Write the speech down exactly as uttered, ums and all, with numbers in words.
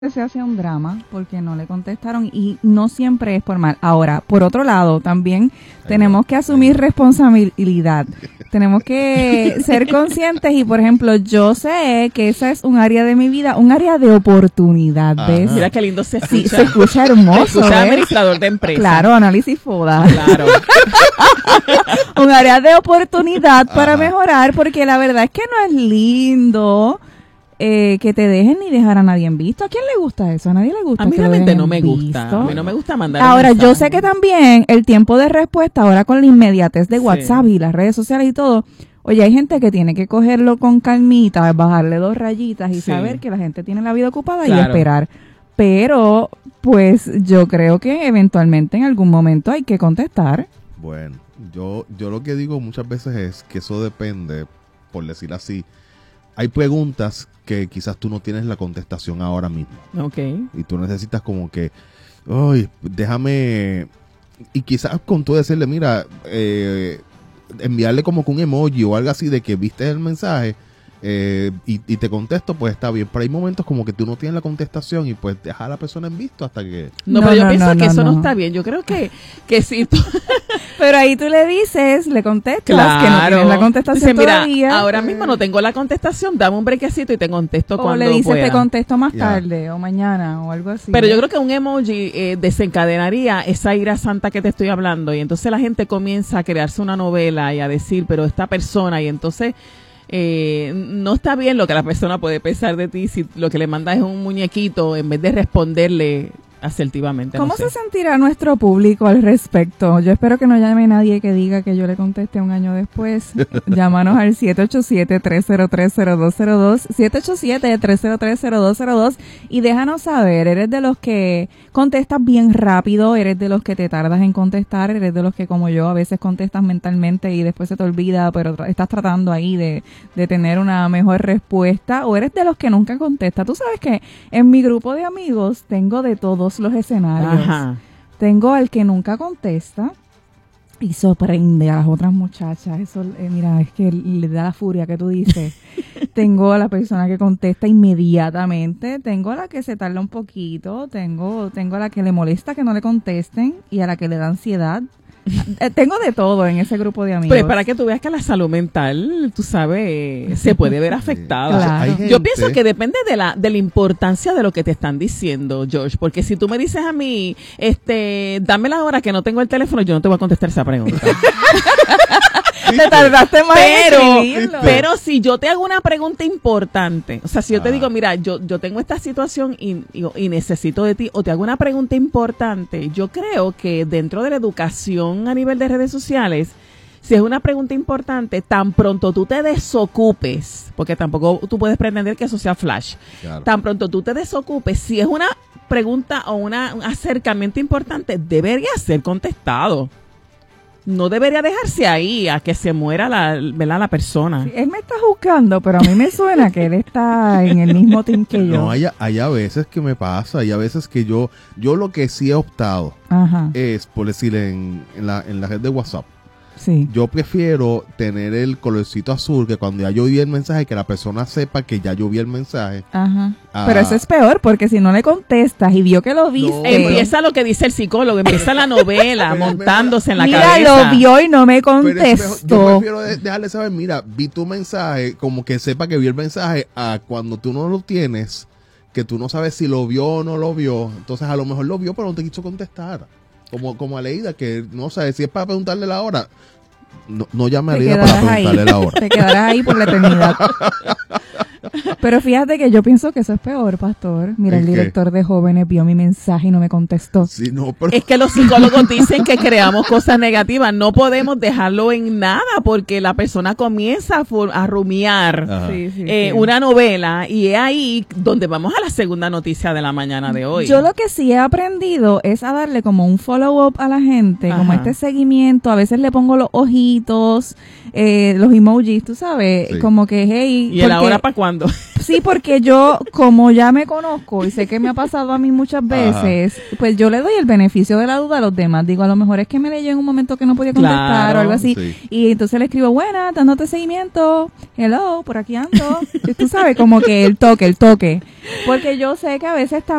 se hace un drama porque no le contestaron y no siempre es por mal. Ahora, por otro lado, también tenemos que asumir responsabilidad. Tenemos que ser conscientes y, por ejemplo, yo sé que esa es un área de mi vida, un área de oportunidad, ¿ves? Ajá. Mira qué lindo se escucha. Sí, se escucha hermoso, se escucha administrador de empresa. Claro, análisis FODA. Claro. Un área de oportunidad para Ajá. mejorar, porque la verdad es que no es lindo eh, que te dejen ni dejar a nadie en visto. ¿A quién le gusta eso? A nadie le gusta. A mí que lo realmente dejen no en me gusta. visto. A mí no me gusta mandar Ahora, yo mensajes. sé que también el tiempo de respuesta, ahora con la inmediatez de Sí. WhatsApp y las redes sociales y todo, oye, hay gente que tiene que cogerlo con calmita, bajarle dos rayitas y Sí. saber que la gente tiene la vida ocupada y Claro. esperar. Pero, pues, yo creo que eventualmente en algún momento hay que contestar. Bueno, yo, yo lo que digo muchas veces es que eso depende, por decir así. Hay preguntas que quizás tú no tienes la contestación ahora mismo. Ok. Y tú necesitas como que, ay, déjame, y quizás con tú decirle, mira, eh, enviarle como que un emoji o algo así de que viste el mensaje eh, y, y te contesto, pues está bien. Pero hay momentos como que tú no tienes la contestación y pues deja a la persona en visto hasta que... No, No, pero yo no, pienso no, que no, eso no. no. está bien. Yo creo que, que si tú... Pero ahí tú le dices, le contestas Claro. que no tienes la contestación Dice, mira, todavía. ahora mismo no tengo la contestación, dame un brequecito y te contesto O cuando le dices, pueda. te contesto más Ya. tarde o mañana o algo así. Pero yo creo que un emoji eh, desencadenaría esa ira santa que te estoy hablando y entonces la gente comienza a crearse una novela y a decir, pero esta persona, y entonces eh, no está bien lo que la persona puede pensar de ti si lo que le manda es un muñequito en vez de responderle asertivamente. ¿Cómo no sé. se sentirá nuestro público al respecto? Yo espero que no llame nadie que diga que yo le conteste un año después. Llámanos al siete ocho siete, tres cero tres, cero dos cero dos, siete ocho siete, tres cero tres, cero dos cero dos y déjanos saber, ¿eres de los que contestas bien rápido? ¿Eres de los que te tardas en contestar? ¿Eres de los que como yo a veces contestas mentalmente y después se te olvida, pero tra- estás tratando ahí de, de tener una mejor respuesta? ¿O eres de los que nunca contesta? Tú sabes que en mi grupo de amigos tengo de todos los escenarios. Ajá. Tengo al que nunca contesta y sorprende a las otras muchachas. Eso, eh, mira, es que le da la furia que tú dices. Tengo a la persona que contesta inmediatamente. Tengo a la que se tarda un poquito. Tengo, tengo a la que le molesta que no le contesten y a la que le da ansiedad. Eh, tengo de todo en ese grupo de amigos. Pero es para que tú veas que la salud mental, tú sabes, se puede ver afectada. Claro. Hay Yo gente- pienso que depende de la de la importancia de lo que te están diciendo, George, porque si tú me dices a mí, este, dame la hora que no tengo el teléfono, yo no te voy a contestar esa pregunta. Te tardaste más en pero, escribirlo. pero si yo te hago una pregunta importante, o sea, si yo te Ah. digo, mira, yo, yo tengo esta situación y, y, y necesito de ti, o te hago una pregunta importante, yo creo que dentro de la educación a nivel de redes sociales, si es una pregunta importante, tan pronto tú te desocupes, porque tampoco tú puedes pretender que eso sea flash, Claro. tan pronto tú te desocupes, si es una pregunta o una, un acercamiento importante, debería ser contestado. No debería dejarse ahí a que se muera la, ¿verdad? la persona. Sí, él me está juzgando, pero a mí me suena que él está en el mismo team que yo. No, hay, hay a veces que me pasa, hay a veces que yo, yo lo que sí he optado Ajá, es, por decir, en, en, la, en la red de WhatsApp, sí. yo prefiero tener el colorcito azul, que cuando ya yo vi el mensaje, que la persona sepa que ya yo vi el mensaje. Ajá. Ah. Pero eso es peor, porque si no le contestas y vio que lo viste. Empieza lo que dice el psicólogo, empieza la novela Pero es montándose en la Mira, cabeza. lo vio y no me Pero es mejor- contestó. yo prefiero de- dejarle saber, mira, vi tu mensaje, como que sepa que vi el mensaje, a cuando tú no lo tienes, que tú no sabes si lo vio o no lo vio. Entonces a lo mejor lo vio, pero no te quiso contestar. Como, como a Leida, que no sabe si es para preguntarle la hora. No, no llame a Te Leida para quedarás ahí. preguntarle la hora. Te quedarás ahí por la eternidad. Pero fíjate que yo pienso que eso es peor, pastor. Mira, ¿El el qué? director de jóvenes vio mi mensaje y no me contestó. Sí, no, pero Es que los psicólogos dicen que creamos cosas negativas. No podemos dejarlo en nada porque la persona comienza a, for- a rumiar Ajá. Sí, sí, eh, sí. una novela y es ahí donde vamos a la segunda noticia de la mañana de hoy. Yo lo que sí he aprendido es a darle como un follow-up a la gente, como Ajá. este seguimiento. A veces le pongo los ojitos, eh, los emojis, tú sabes, Sí. como que, hey. ¿Y el porque- ahora para cuándo? Sí, Sí, porque yo, como ya me conozco y sé que me ha pasado a mí muchas veces, Ajá. pues yo le doy el beneficio de la duda a los demás. Digo, a lo mejor es que me leyó en un momento que no podía contestar claro, o algo así. Sí. Y entonces le escribo, buena, dándote seguimiento. Hello, por aquí ando. Y tú sabes, como que el toque, el toque. Porque yo sé que a veces